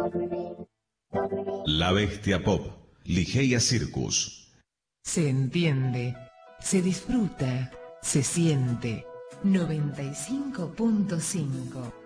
La Bestia Pop, Ligeia Circus. Se entiende, se disfruta, se siente. 95.5